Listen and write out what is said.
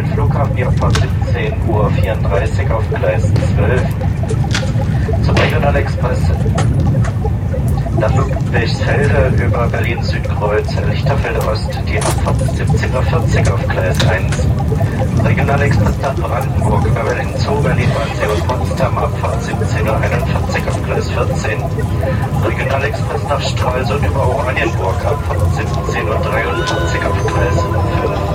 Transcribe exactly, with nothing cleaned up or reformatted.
Flughafen die Abfahrt siebzehn Uhr vierunddreißig auf Gleis zwölf. Zum Regionalexpress nach Ludwigsfelde über Berlin-Südkreuz, Lichterfelde Ost, die Abfahrt siebzehn Uhr vierzig auf Gleis eins. Regionalexpress nach Brandenburg über Berlin-Zoo, Berlin-Wannsee und Potsdam, Abfahrt siebzehn Uhr einundvierzig auf Gleis vierzehn. Regionalexpress nach Stralsund über Oranienburg, Abfahrt siebzehn Uhr dreiundvierzig auf Gleis fünf.